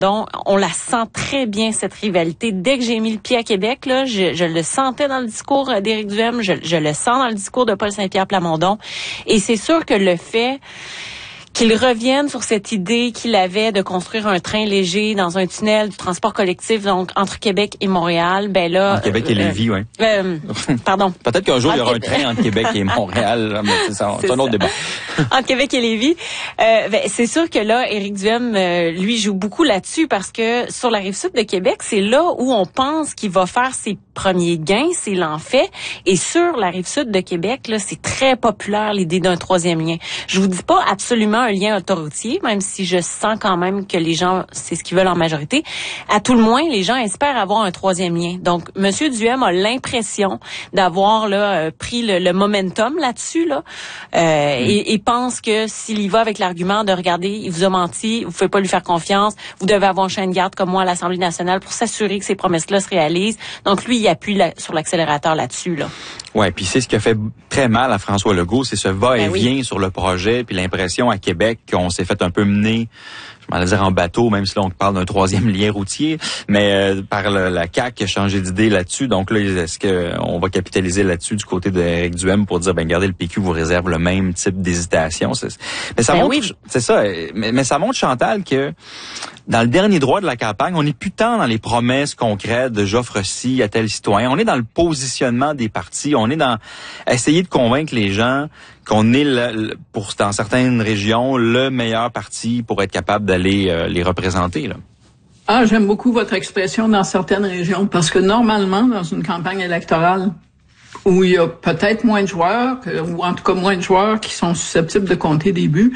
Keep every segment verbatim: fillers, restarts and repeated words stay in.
Donc, on la sent très bien, cette rivalité. Dès que j'ai mis le pied à Québec, là, je, je le sentais dans le discours d'Éric Duhem, je, je le sens dans le discours de Paul Saint-Pierre Plamondon. Et c'est sûr que le fait qu'il revienne sur cette idée qu'il avait de construire un train léger dans un tunnel du transport collectif, donc entre Québec et Montréal, ben là... Entre Québec et Lévis, euh, oui. Euh, pardon. Peut-être qu'un jour, il y aura un train entre Québec et Montréal, mais c'est, ça, c'est, c'est un autre débat. Entre Québec et Lévis. Euh, ben, c'est sûr que là, Éric Duhem, euh, lui, joue beaucoup là-dessus parce que sur la Rive-Sud de Québec, c'est là où on pense qu'il va faire ses premiers gains, s'il en fait. Et sur la Rive-Sud de Québec, là, c'est très populaire, l'idée d'un troisième lien. Je vous dis pas absolument un lien autoroutier, même si je sens quand même que les gens, c'est ce qu'ils veulent en majorité. À tout le moins, les gens espèrent avoir un troisième lien. Donc, Monsieur Duhem a l'impression d'avoir là pris le, le momentum là-dessus, là, euh, mm. et, et pense que s'il y va avec l'argument de regarder, il vous a menti, vous pouvez pas lui faire confiance, vous devez avoir un chien de garde comme moi à l'Assemblée nationale pour s'assurer que ces promesses-là se réalisent. Donc, lui, il appuie la, sur l'accélérateur là-dessus, là. Ouais, puis c'est ce qui a fait très mal à François Legault, c'est ce va-et-vient ben oui. sur le projet, puis l'impression à Québec qu'on s'est fait un peu mener, je m'en dire en bateau, même si là on parle d'un troisième lien routier, mais euh, par le, la C A Q qui a changé d'idée là-dessus. Donc là, est-ce que on va capitaliser là-dessus du côté d'Éric Duhem pour dire, ben regardez, le P Q vous réserve le même type d'hésitation. C'est, mais ça ben montre, oui. c'est ça, mais, mais ça montre, Chantal, que dans le dernier droit de la campagne, on n'est plus tant dans les promesses concrètes de j'offre ci à tel citoyen. On est dans le positionnement des partis. On est dans essayer de convaincre les gens qu'on est, le, pour dans certaines régions, le meilleur parti pour être capable d'aller euh, les représenter, là. Ah, j'aime beaucoup votre expression dans certaines régions, parce que normalement, dans une campagne électorale où il y a peut-être moins de joueurs, ou en tout cas moins de joueurs qui sont susceptibles de compter des buts,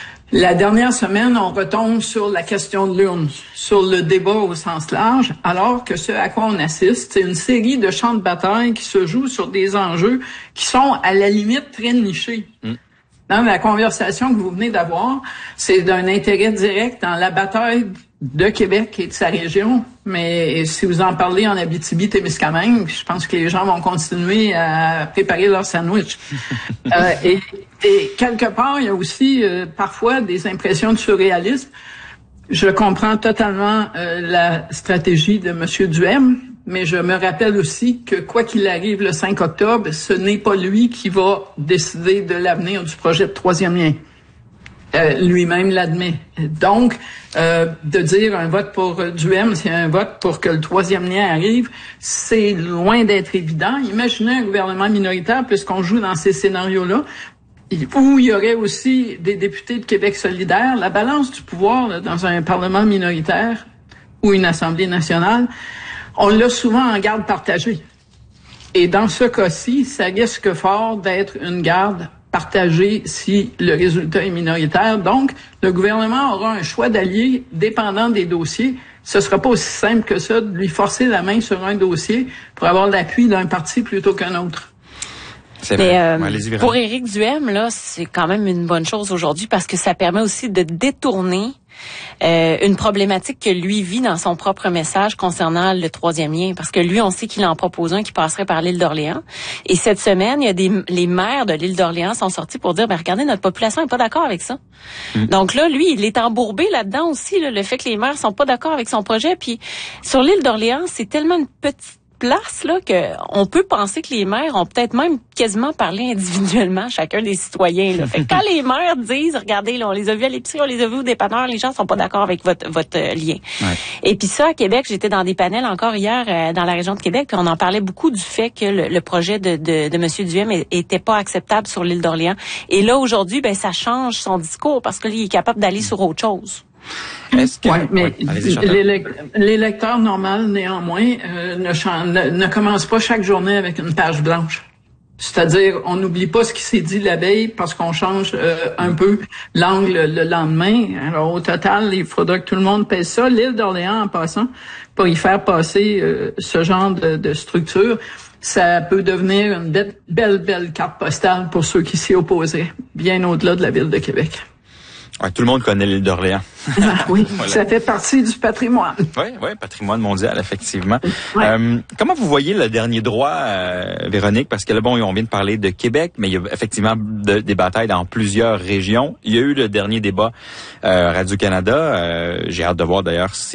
la dernière semaine, on retombe sur la question de l'urne, sur le débat au sens large, alors que ce à quoi on assiste, c'est une série de champs de bataille qui se jouent sur des enjeux qui sont à la limite très nichés. Mm. Dans la conversation que vous venez d'avoir, c'est d'un intérêt direct dans la bataille de Québec et de sa région, mais si vous en parlez en Abitibi-Témiscamingue, je pense que les gens vont continuer à préparer leur sandwich. euh, et, et quelque part, il y a aussi euh, parfois des impressions de surréalisme. Je comprends totalement euh, la stratégie de M. Duhem, mais je me rappelle aussi que quoi qu'il arrive le cinq octobre, ce n'est pas lui qui va décider de l'avenir du projet de troisième lien. Euh, lui-même l'admet. Donc, euh, de dire un vote pour Duhem, c'est un vote pour que le troisième lien arrive, c'est loin d'être évident. Imaginez un gouvernement minoritaire, puisqu'on joue dans ces scénarios-là, où il y aurait aussi des députés de Québec solidaire. La balance du pouvoir là, dans un parlement minoritaire ou une Assemblée nationale, on l'a souvent en garde partagée. Et dans ce cas-ci, ça risque fort d'être une garde partagée si le résultat est minoritaire. Donc, le gouvernement aura un choix d'alliés dépendant des dossiers. Ce sera pas aussi simple que ça de lui forcer la main sur un dossier pour avoir l'appui d'un parti plutôt qu'un autre. C'est Mais euh, ouais, pour Éric Duhem, là, c'est quand même une bonne chose aujourd'hui parce que ça permet aussi de détourner euh, une problématique que lui vit dans son propre message concernant le troisième lien. Parce que lui, on sait qu'il en propose un qui passerait par l'île d'Orléans. Et cette semaine, il y a des les maires de l'île d'Orléans sont sortis pour dire, ben regardez, notre population n'est pas d'accord avec ça. Mmh. Donc là, lui, il est embourbé là-dedans aussi, là, le fait que les maires sont pas d'accord avec son projet. Puis sur l'île d'Orléans, c'est tellement une petite place là que on peut penser que les maires ont peut-être même quasiment parlé individuellement chacun des citoyens là. Fait que quand les maires disent regardez là on les a vus à l'épicerie, on les a vus au dépanneur, les gens sont pas d'accord avec votre votre euh, lien. Ouais. Et puis ça à Québec, j'étais dans des panels encore hier euh, dans la région de Québec, puis on en parlait beaucoup du fait que le, le projet de de, de monsieur Duhem était pas acceptable sur l'île d'Orléans. Et là aujourd'hui ben ça change son discours parce que lui il est capable d'aller sur autre chose. Est-ce que, ouais, mais ouais, l'électeur normal, néanmoins, euh, ne, ne, ne commence pas chaque journée avec une page blanche. C'est-à-dire, on n'oublie pas ce qui s'est dit la veille parce qu'on change euh, un peu l'angle le lendemain. Alors, au total, il faudra que tout le monde pèse ça. L'île d'Orléans, en passant, pour y faire passer euh, ce genre de, de structure, ça peut devenir une belle, belle, belle carte postale pour ceux qui s'y opposeraient, bien au-delà de la ville de Québec. Ouais, tout le monde connaît l'île d'Orléans. Ah, oui, voilà. Ça fait partie du patrimoine. Oui, oui, patrimoine mondial, effectivement. Ouais. Euh, comment vous voyez le dernier droit, euh, Véronique? Parce que là, bon, on vient de parler de Québec, mais il y a effectivement de, des batailles dans plusieurs régions. Il y a eu le dernier débat euh, Radio-Canada. Euh, j'ai hâte de voir d'ailleurs si